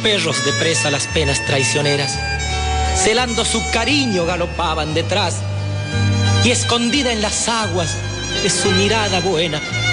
perros de presa las penas traicioneras, celando su cariño galopaban detrás, y escondida en las aguas de su mirada buena